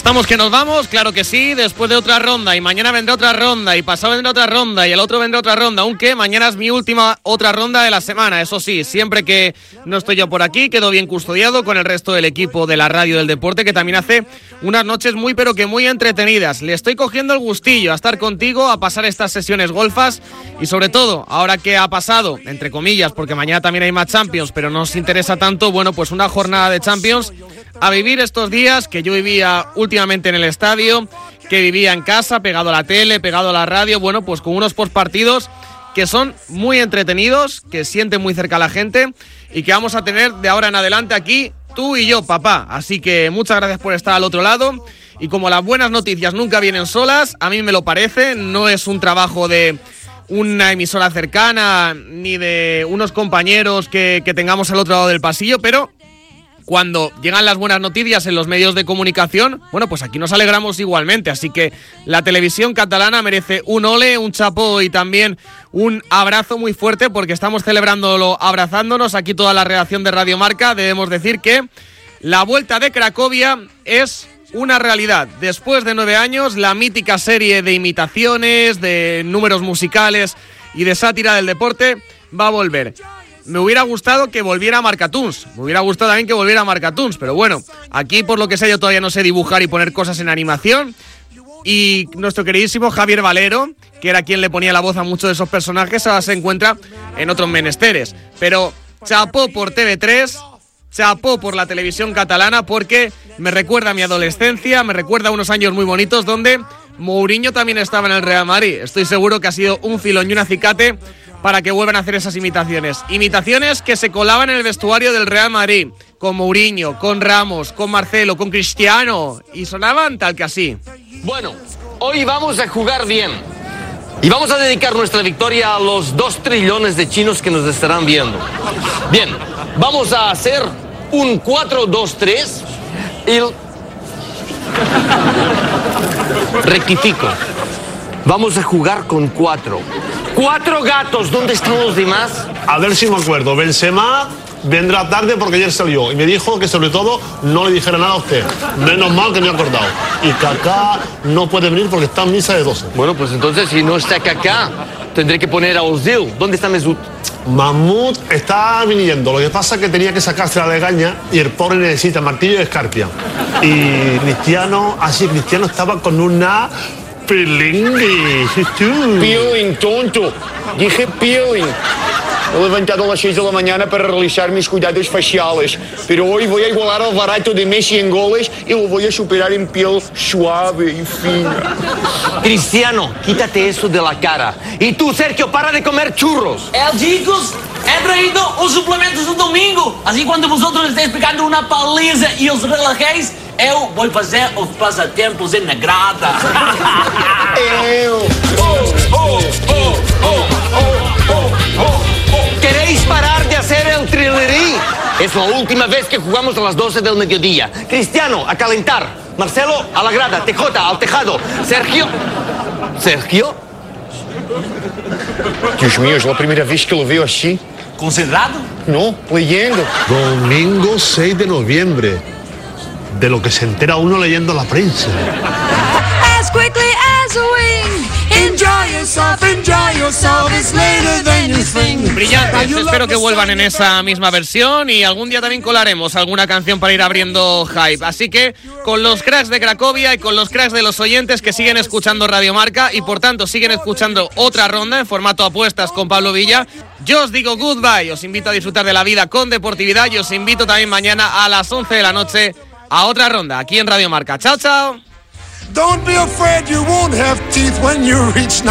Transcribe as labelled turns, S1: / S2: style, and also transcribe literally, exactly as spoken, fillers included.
S1: Estamos que nos vamos, claro que sí, después de otra ronda, y mañana vendrá otra ronda, y pasado vendrá otra ronda, y el otro vendrá otra ronda, aunque mañana es mi última otra ronda de la semana. Eso sí, siempre que no estoy yo por aquí, quedo bien custodiado con el resto del equipo de la radio del deporte, que también hace unas noches muy pero que muy entretenidas. Le estoy cogiendo el gustillo a estar contigo, a pasar estas sesiones golfas, y sobre todo, ahora que ha pasado, entre comillas, porque mañana también hay más Champions, pero no os interesa tanto, bueno, pues una jornada de Champions, a vivir estos días que yo vivía últimamente en el estadio, que vivía en casa, pegado a la tele, pegado a la radio, bueno, pues con unos postpartidos que son muy entretenidos, que sienten muy cerca a la gente y que vamos a tener de ahora en adelante aquí, tú y yo, papá. Así que muchas gracias por estar al otro lado, y como las buenas noticias nunca vienen solas, a mí me lo parece, no es un trabajo de una emisora cercana ni de unos compañeros que, que tengamos al otro lado del pasillo, pero cuando llegan las buenas noticias en los medios de comunicación, bueno, pues aquí nos alegramos igualmente. Así que la televisión catalana merece un ole, un chapó y también un abrazo muy fuerte, porque estamos celebrándolo abrazándonos aquí toda la redacción de Radio Marca. Debemos decir que la Vuelta de Cracovia es una realidad. Después de nueve años, la mítica serie de imitaciones, de números musicales y de sátira del deporte va a volver. Me hubiera gustado que volviera Marcatoons, me hubiera gustado también que volviera Marcatoons, pero bueno, aquí por lo que sé yo todavía no sé dibujar y poner cosas en animación, y nuestro queridísimo Javier Valero, que era quien le ponía la voz a muchos de esos personajes, ahora se encuentra en otros menesteres. Pero chapó por T V tres, chapó por la televisión catalana, porque me recuerda a mi adolescencia, me recuerda a unos años muy bonitos donde Mourinho también estaba en el Real Madrid. Estoy seguro que ha sido un filón y un acicate para que vuelvan a hacer esas imitaciones. Imitaciones que se colaban en el vestuario del Real Madrid, con Mourinho, con Ramos, con Marcelo, con Cristiano, y sonaban tal que así.
S2: Bueno, hoy vamos a jugar bien. Y vamos a dedicar nuestra victoria a los dos trillones de chinos que nos estarán viendo. Bien, vamos a hacer un cuatro dos tres y... Rectifico. Vamos a jugar con cuatro. ¡Cuatro gatos! ¿Dónde están los demás?
S3: A ver si me acuerdo. Benzema vendrá tarde porque ayer salió y me dijo que sobre todo no le dijera nada a usted. Menos mal que me he acordado. Y Kaká no puede venir porque está en misa de doce.
S2: Bueno, pues entonces si no está Kaká, tendré que poner a Ozil. ¿Dónde está Mesut?
S3: Mahmoud está viniendo. Lo que pasa es que tenía que sacarse la legaña y el pobre necesita martillo y escarpia. Y Cristiano, así Cristiano estaba con una... Peeling,
S4: peeling, tonto. Dije peeling. He levantado a las seis de la mañana para realizar mis cuidados faciales, pero hoy voy a igualar al barato de Messi en goles y lo voy a superar en piel suave y fina.
S2: Cristiano, quítate eso de la cara. Y tú, Sergio, para de comer churros.
S5: É, chicos, he traído os suplementos do domingo. Assim, quando vosotros estéis pegando uma paliza e os relajéis, eu vou fazer os passatempos em negrada.
S4: Eu.
S2: Oh, oh, oh, oh, oh, oh, oh. ¿Queréis parar de hacer el trillerí? Es la última vez que jugamos a las doce del mediodía. Cristiano, a calentar. Marcelo, a la grada. T J, al tejado. Sergio... ¿Sergio?
S4: Dios mío, es la primera vez que lo veo así.
S5: Concentrado?
S4: No, leyendo.
S3: Domingo seis de noviembre. De lo que se entera uno leyendo la prensa.
S6: As quickly as a wing. Enjoy yourself, enjoy yourself. It's later than you think.
S1: Brillantes, espero que vuelvan en esa misma versión, y algún día también colaremos alguna canción para ir abriendo hype. Así que con los cracks de Cracovia y con los cracks de los oyentes que siguen escuchando Radio Marca y por tanto siguen escuchando otra ronda en formato apuestas con Pablo Villa, yo os digo goodbye. Os invito a disfrutar de la vida con deportividad y os invito también mañana a las once de la noche a otra ronda aquí en Radio Marca. Chao, chao.
S7: Don't be afraid you won't have teeth when you reach